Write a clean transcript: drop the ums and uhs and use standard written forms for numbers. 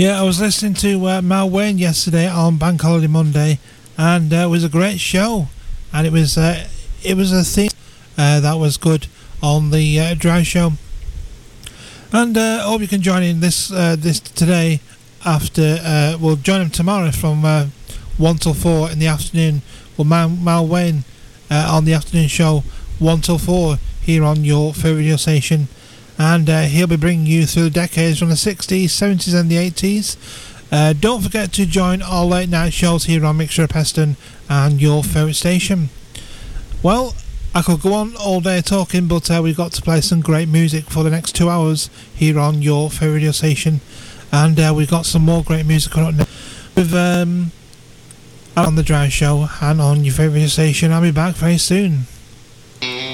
Yeah, I was listening to Mal Wayne yesterday on Bank Holiday Monday, and it was a great show. And it was a theme that was good on the Drive Show. And I hope you can join in this today. After we'll join him tomorrow from 1 till 4 in the afternoon. Well, Mal Wayne on the afternoon show 1 till 4 here on your favourite radio station. And he'll be bringing you through the decades from the 60s, 70s and the 80s. Don't forget to join our late night shows here on Mixture of Peston and your favourite station. Well, I could go on all day talking, but we've got to play some great music for the next 2 hours here on your favourite radio station. And we've got some more great music on now with on the Drive Show and on your favourite radio station. I'll be back very soon.